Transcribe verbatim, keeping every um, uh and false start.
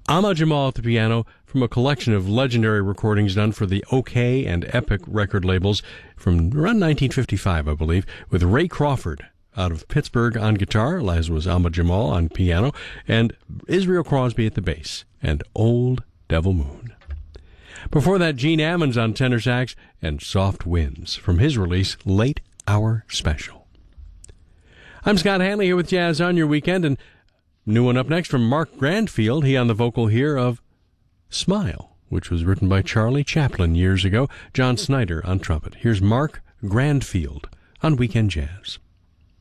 Ahmad Jamal at the piano from a collection of legendary recordings done for the OK and Epic record labels from around nineteen fifty-five, I believe, with Ray Crawford out of Pittsburgh on guitar, as was Ahmad Jamal on piano, and Israel Crosby at the bass, and Old Devil Moon. Before that, Gene Ammons on tenor sax, and Soft Winds from his release, Late Hour Special. I'm Scott Hanley here with Jazz on Your Weekend, and new one up next from Mark Grandfield. He on the vocal here of Smile, which was written by Charlie Chaplin years ago. John Snyder on trumpet. Here's Mark Grandfield on Weekend Jazz.